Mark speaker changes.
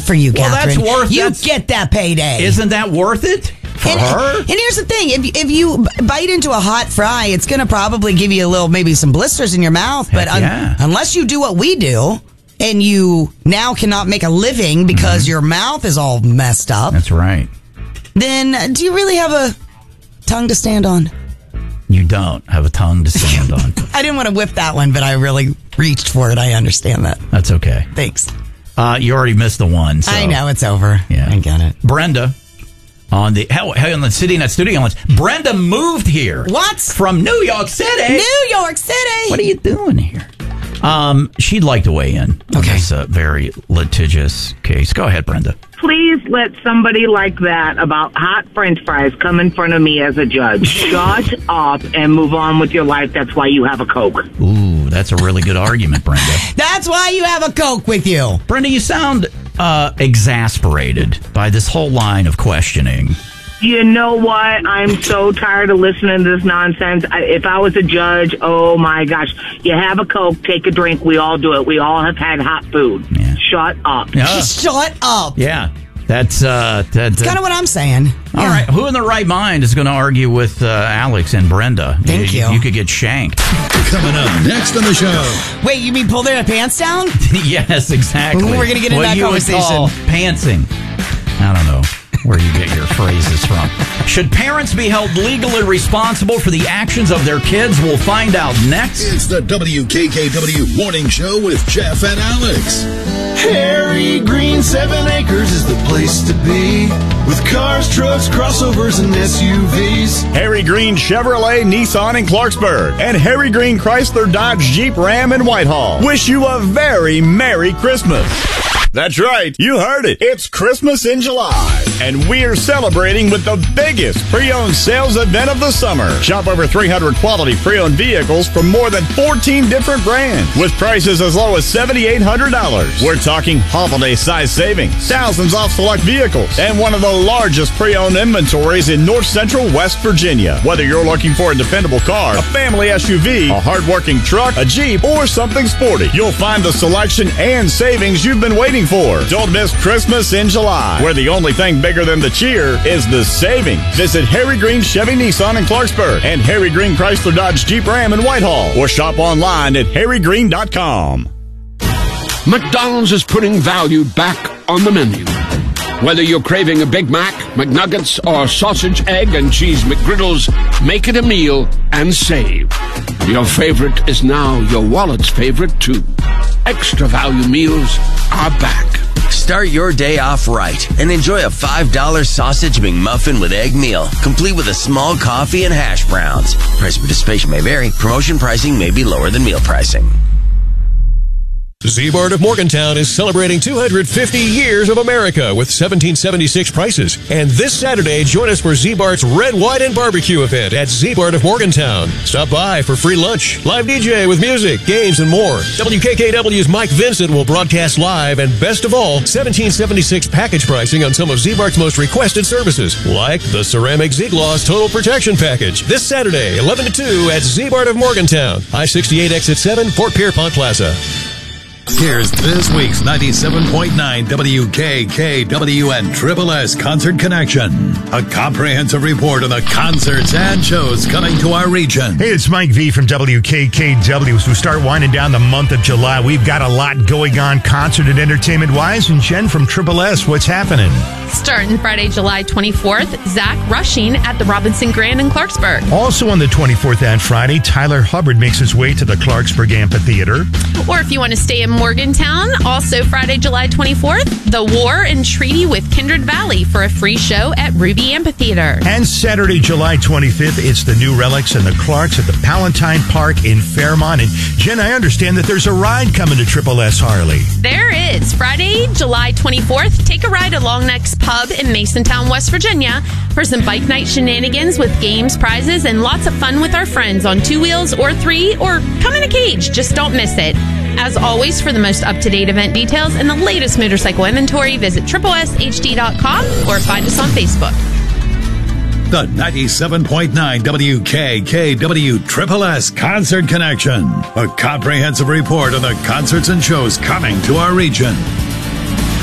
Speaker 1: for you,
Speaker 2: Well,
Speaker 1: Catherine.
Speaker 2: that's
Speaker 1: get that payday.
Speaker 2: Isn't that worth it for her?
Speaker 1: And here's the thing. If you bite into a hot fry, it's going to probably give you maybe some blisters in your mouth. But unless you do what we do, and you now cannot make a living because your mouth is all messed up.
Speaker 2: That's right.
Speaker 1: Then do you really have a tongue to stand on?
Speaker 2: You don't have a tongue to stand on.
Speaker 1: I didn't want to whip that one, but I really reached for it. I understand that.
Speaker 2: That's okay.
Speaker 1: Thanks.
Speaker 2: You already missed the one. So.
Speaker 1: I know, it's over.
Speaker 2: Yeah.
Speaker 1: I get it.
Speaker 2: Brenda, on the City Net Studio Lunch. Brenda moved here.
Speaker 1: What?
Speaker 2: From New York City.
Speaker 1: New York City.
Speaker 2: What are you doing here? She'd like to weigh in on this very litigious case. Go ahead, Brenda.
Speaker 3: Please let somebody like that about hot French fries come in front of me as a judge. Shut up and move on with your life. That's why you have a Coke.
Speaker 2: Ooh, that's a really good argument, Brenda.
Speaker 1: That's why you have a Coke with you.
Speaker 2: Brenda, you sound exasperated by this whole line of questioning.
Speaker 3: You know what? I'm so tired of listening to this nonsense. If I was a judge, oh my gosh. You have a Coke, take a drink. We all do it. We all have had hot food. Yeah. Shut up.
Speaker 2: Yeah.
Speaker 1: Shut up.
Speaker 2: Yeah. That's
Speaker 1: kind of what I'm saying.
Speaker 2: All right. Who in the right mind is going to argue with Alex and Brenda?
Speaker 1: Thank you.
Speaker 2: You could get shanked.
Speaker 4: Coming up next on the show.
Speaker 1: Wait, you mean pull their pants down?
Speaker 2: Yes, exactly.
Speaker 1: We're going to get into that conversation.
Speaker 2: What you would call pantsing. I don't know where you get your phrases from. Should parents be held legally responsible for the actions of their kids? We'll find out next.
Speaker 4: It's the WKKW Morning Show with Jeff and Alex.
Speaker 5: Harry Green 7 Acres is the place to be, with cars, trucks, crossovers, and SUVs.
Speaker 6: Harry Green Chevrolet, Nissan in Clarksburg, and Harry Green Chrysler, Dodge, Jeep, Ram in Whitehall wish you a very Merry Christmas. That's right, you heard it. It's Christmas in July, and we're celebrating with the biggest pre-owned sales event of the summer. Shop over 300 quality pre-owned vehicles from more than 14 different brands, with prices as low as $7,800. We're talking holiday-size savings, thousands off select vehicles, and one of the largest pre-owned inventories in North Central West Virginia. Whether you're looking for a dependable car, a family SUV, a hard-working truck, a Jeep, or something sporty, you'll find the selection and savings you've been waiting for. Don't miss Christmas in July, where the only thing bigger than the cheer is the savings. Visit Harry Green Chevy Nissan in Clarksburg and Harry Green Chrysler Dodge Jeep Ram in Whitehall, or shop online at harrygreen.com.
Speaker 7: McDonald's is putting value back on the menu. Whether you're craving a Big Mac, McNuggets, or sausage, egg, and cheese McGriddles, make it a meal and save. Your favorite is now your wallet's favorite, too. Extra value meals are back.
Speaker 8: Start your day off right and enjoy a $5 sausage McMuffin with egg meal, complete with a small coffee and hash browns. Price participation may vary. Promotion pricing may be lower than meal pricing.
Speaker 9: Z-Mart of Morgantown is celebrating 250 years of America with 1776 prices. And this Saturday, join us for Z-Mart's Red, White, and Barbecue event at Z-Mart of Morgantown. Stop by for free lunch, live DJ with music, games, and more. WKKW's Mike Vincent will broadcast live, and best of all, 1776 package pricing on some of Z-Mart's most requested services, like the Ceramic Z-Gloss Total Protection Package. This Saturday, 11 to 2 at Z-Mart of Morgantown, I-68 Exit 7, Fort Pierpont Plaza.
Speaker 4: Here's this week's 97.9 WKKW and Triple S Concert Connection. A comprehensive report on the concerts and shows coming to our region.
Speaker 10: Hey, it's Mike V from WKKW. As we start winding down the month of July, we've got a lot going on concert and entertainment-wise. And Jen from Triple S, what's happening?
Speaker 11: Starting Friday, July 24th, Zach Rushing at the Robinson Grand in Clarksburg.
Speaker 10: Also on the 24th and Friday, Tyler Hubbard makes his way to the Clarksburg Amphitheater.
Speaker 11: Or if you want to stay in Morgantown, also Friday, July 24th, The War and Treaty with Kindred Valley for a free show at Ruby Amphitheater.
Speaker 10: And Saturday, July 25th, it's the New Relics and the Clarks at the Palatine Park in Fairmont. And Jen, I understand that there's a ride coming to Triple S Harley.
Speaker 11: There is. Friday, July 24th, take a ride to Long Neck's Pub in Masontown, West Virginia for some bike night shenanigans with games, prizes, and lots of fun with our friends on 2 wheels or 3, or come in a cage. Just don't miss it. As always, for the most up-to-date event details and the latest motorcycle inventory, visit tripleshd.com or find us on Facebook.
Speaker 4: The 97.9 WKKW Triple S Concert Connection. A comprehensive report on the concerts and shows coming to our region.